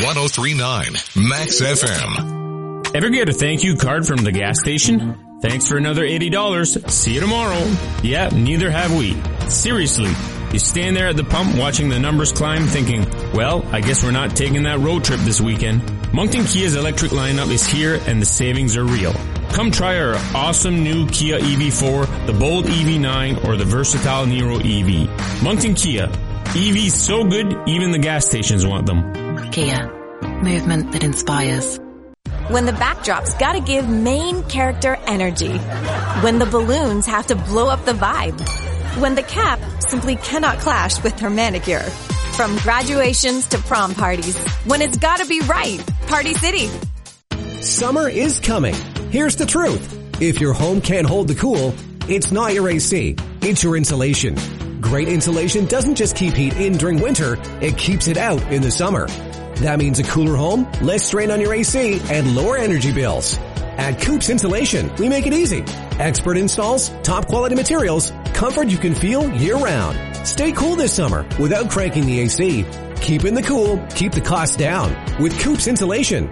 103.9 Max FM. Ever get a thank you card from the gas station? Thanks for another $80. See you tomorrow. Yeah, neither have we. Seriously. You stand there at the pump watching the numbers climb thinking, well, I guess we're not taking that road trip this weekend. Moncton Kia's electric lineup is here and the savings are real. Come try our awesome new Kia EV4, the bold EV9, or the versatile Niro EV. Moncton Kia. EVs so good, even the gas stations want them. Kia. Movement that inspires. When the backdrop's gotta give main character energy. When the balloons have to blow up the vibe. When the cap simply cannot clash with her manicure. From graduations to prom parties. When it's gotta be right. Party City. Summer is coming. Here's the truth. If your home can't hold the cool, it's not your AC. It's your insulation. Great insulation doesn't just keep heat in during winter, it keeps it out in the summer. That means a cooler home, less strain on your AC, and lower energy bills. At Coops Insulation, we make it easy. Expert installs, top quality materials, comfort you can feel year-round. Stay cool this summer without cranking the AC. Keep in the cool, keep the costs down with Coops Insulation.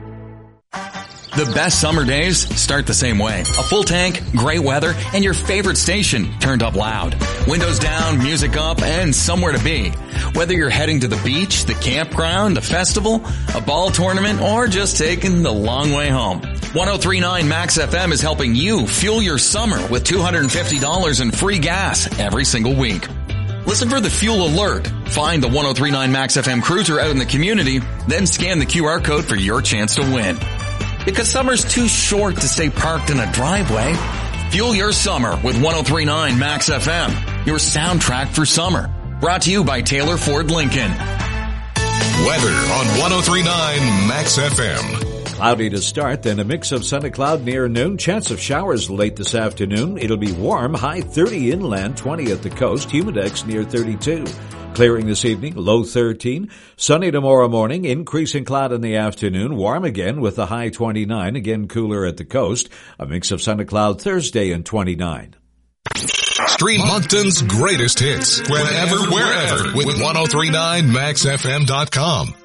The best summer days start the same way. A full tank, great weather, and your favorite station turned up loud. Windows down, music up, and somewhere to be. Whether you're heading to the beach, the campground, the festival, a ball tournament, or just taking the long way home. 103.9 Max FM is helping you fuel your summer with $250 in free gas every single week. Listen for the fuel alert. Find the 103.9 Max FM cruiser out in the community, then scan the QR code for your chance to win. Because summer's too short to stay parked in a driveway. Fuel your summer with 103.9 Max FM, your soundtrack for summer. Brought to you by Taylor Ford Lincoln. Weather on 103.9 Max FM. Cloudy to start, then a mix of sun and cloud near noon. Chance of showers late this afternoon. It'll be warm, high 30 inland, 20 at the coast. Humidex near 32. Clearing this evening, low 13. Sunny tomorrow morning, increasing cloud in the afternoon. Warm again with a high 29, again cooler at the coast. A mix of sun and cloud Thursday and 29. Stream Moncton's greatest hits whenever, wherever with 103.9maxfm.com.